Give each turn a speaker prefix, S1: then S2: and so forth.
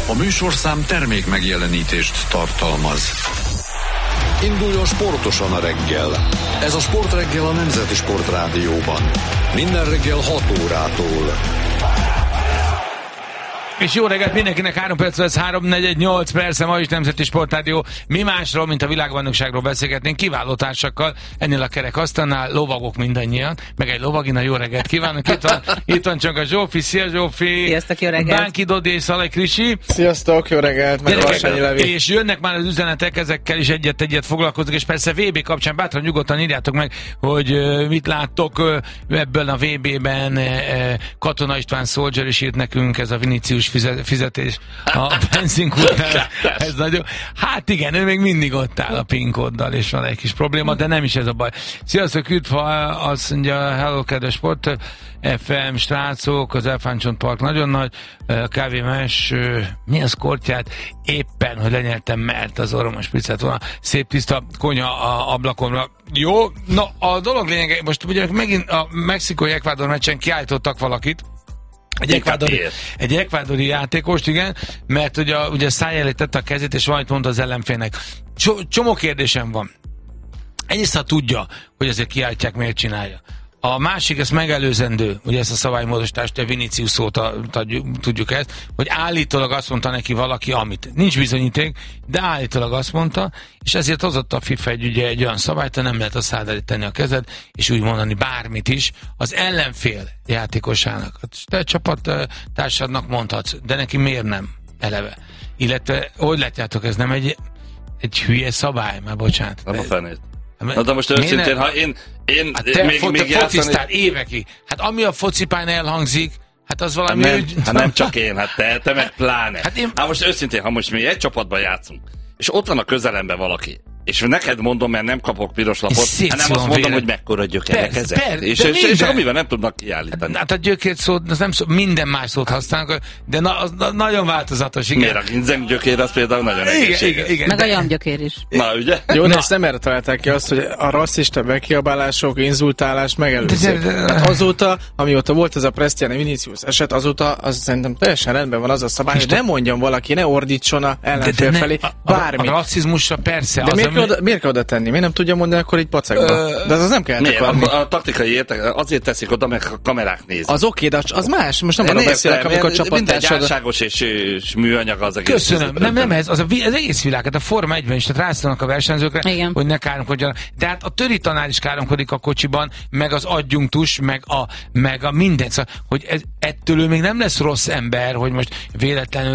S1: A műsorszám termék megjelenítést tartalmaz. Induljon sportosan a reggel. Ez a Sportreggel a Nemzeti Sportrádióban. Minden reggel 6 órától.
S2: És jó reggelt mindenkinek, 3 perc lesz, 3-4-8 persze, ma is Nemzeti Sportrádió. Mi másról, mint a világbajnokságról beszélgetnénk, kiváló társakkal, ennél a kerekasztalnál, lovagok mindannyian, meg egy lovagina, jó reggelt kívánok. Itt van csak a Zsófi, szia Zsófi!
S3: Sziasztok, jó reggelt!
S2: Bánki Dodi és Szalai Krisi.
S4: Sziasztok, jó reggelt! Meg Varsányi Levi.
S2: És jönnek már az üzenetek, ezekkel is egyet foglalkozunk, és persze VB kapcsán bátran nyugodtan írjátok meg, hogy mit láttok ebből a VB-ben. Katona István Soldier is írt nekünk, ez a Vinicius fizetés a benzinkútnál. Ez nagyon... Hát igen, ő még mindig ott áll a PIN kóddal, és van egy kis probléma, de nem is ez a baj. Sziasztok, üdv, azt mondja, hello, kedves Sport FM, srácok, az Elefántcsont Park nagyon nagy, kávémás, mi az kortyát? Éppen, hogy lenyeltem, mert az orromos pizzát volna. Szép tiszta konya a ablakomra. Jó, na a dolog lényege, most ugye megint a mexikói-ekvádor meccsen kiállítottak valakit, egy ekvádori játékost, igen, mert ugye száj elé tette a kezét, és valamit mondta az ellenfélnek. Csomó kérdésem van. Egyrészt, ha tudja, hogy ezért kiállítják, miért csinálja. A másik, ezt megelőzendő, ugye ezt a szabálymódosítást, a Vinicius szóta tudjuk ezt, hogy állítólag azt mondta neki valaki, amit nincs bizonyíték, de állítólag azt mondta, és ezért hozott a FIFA egy olyan szabályt, hogy nem lehet a szád elé tenni a kezed, és úgy mondani bármit is az ellenfél játékosának. Te csapattársadnak mondhatsz, de neki miért nem eleve? Illetve, hogy látjátok, ez nem egy hülye szabály, már bocsánat.
S5: Nem a fenét. Na de most őszintén, ha én még
S2: játszani... évekig. Hát ami a focipán elhangzik, hát az valami...
S5: Hát nem csak én, hát te meg pláne. Hát most őszintén, ha most mi egy csapatban játszunk, és ott van a közelemben valaki, és neked mondom, mert nem kapok piros lapot, hanem azt mondom, hogy mekkora gyökerek ezek. És amivel nem tudnak kiállítani.
S2: Hát a gyökért szót, az nem szó, minden más szót használnak, de az nagyon változatos. Igen.
S5: Miért a ginzeng gyökér, az például nagyon egészséges.
S2: Igen,
S3: meg a jamgyökér is.
S5: Na, ugye?
S4: Jó, de ezt nem erre találták ki azt, hogy a rasszista bekiabálások, inzultálás megelőzik. Hát azóta, amióta volt ez a Prestiani Vinicius eset, azóta az szerintem teljesen rendben van az a szabály, hogy ne mondjon valaki, ne ordítson a ellenfél felé bármi.
S2: A rasszizmusra persze.
S4: Miért kell oda tenni? Miért nem tudja mondani akkor így pacekba? De az nem kell akarni.
S5: A taktikai értek azért teszik oda, meg a kamerák nézik.
S4: Az oké, de az más. Most nem arra beszélek, amikor csapattársad...
S5: Mindegy álságos és műanyag az egész.
S2: Köszönöm. Nem ez. Az egész világ. Hát a Forma 1-ben is, tehát rásztanak a versenyzőkre,
S3: igen,
S2: hogy ne káromkodjanak. De hát a töri tanár is káromkodik a kocsiban, meg az adjunktus, meg a minden. Szóval, hogy ettől ő még nem lesz rossz ember, hogy most véletlenül